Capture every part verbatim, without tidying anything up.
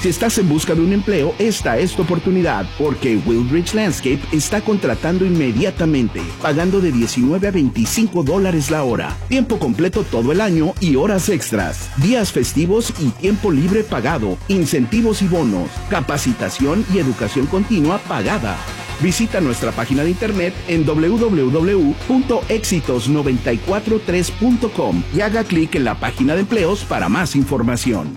Si estás en busca de un empleo, esta es tu oportunidad, porque Wildridge Landscape está contratando inmediatamente, pagando de diecinueve a veinticinco dólares la hora, tiempo completo todo el año y horas extras, días festivos y tiempo libre pagado, incentivos y bonos, capacitación y educación continua pagada. Visita nuestra página de internet en doble u doble u doble u punto éxitos nueve cuatro tres punto com y haga clic en la página de empleos para más información.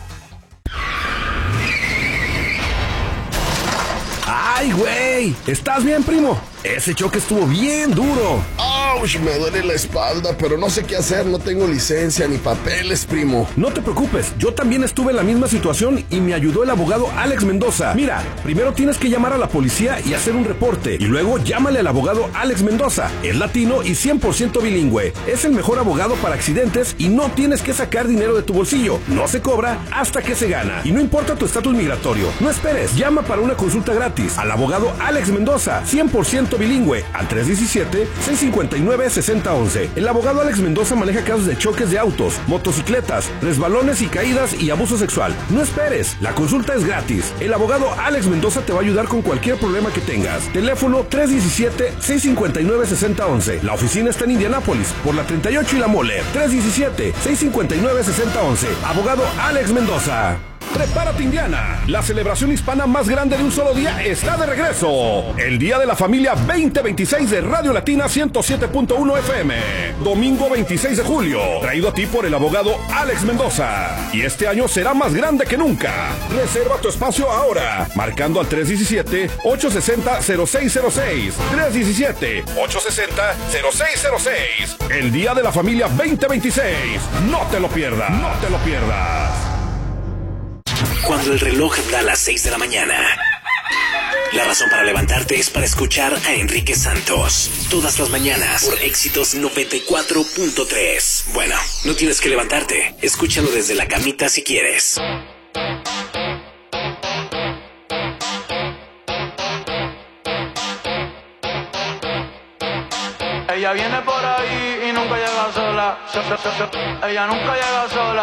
¡Ay, güey! ¿Estás bien, primo? Ese choque estuvo bien duro. ¡Auch! Me duele la espalda, pero no sé qué hacer. No tengo licencia ni papeles, primo. No te preocupes, yo también estuve en la misma situación y me ayudó el abogado Alex Mendoza. Mira, primero tienes que llamar a la policía y hacer un reporte. Y luego llámale al abogado Alex Mendoza. Es latino y cien por ciento bilingüe. Es el mejor abogado para accidentes y no tienes que sacar dinero de tu bolsillo. No se cobra hasta que se gana. Y no importa tu estatus migratorio. No esperes, llama para una consulta gratis al abogado Alex Mendoza, cien por ciento bilingüe, al tres uno siete, seis cinco nueve, seis cero uno uno. El abogado Alex Mendoza maneja casos de choques de autos, motocicletas, resbalones y caídas y abuso sexual. No esperes, la consulta es gratis. El abogado Alex Mendoza te va a ayudar con cualquier problema que tengas. Teléfono tres uno siete, seis cinco nueve, seis cero uno uno. La oficina está en Indianápolis, por la treinta y ocho y la Moller. tres uno siete, seis cinco nueve, seis cero uno uno. Abogado Alex Mendoza. Prepárate, Indiana. La celebración hispana más grande de un solo día está de regreso. El Día de la Familia veinte veintiséis de Radio Latina ciento siete punto uno F M. Domingo veintiséis de julio. Traído a ti por el abogado Alex Mendoza. Y este año será más grande que nunca. Reserva tu espacio ahora. Marcando al tres uno siete, ocho seis cero, cero seis cero seis. tres uno siete, ocho seis cero, cero seis cero seis. El Día de la Familia veinte veintiséis. No te lo pierdas. No te lo pierdas. Cuando el reloj da las seis de la mañana, la razón para levantarte es para escuchar a Enrique Santos. Todas las mañanas por Éxitos noventa y cuatro punto tres. Bueno, no tienes que levantarte. Escúchalo desde la camita si quieres. Ella viene por ahí y nunca llega sola. Ella nunca llega sola.